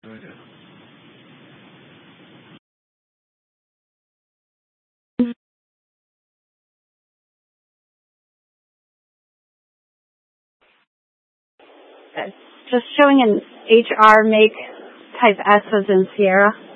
Just showing an HR make type S as in Sierra.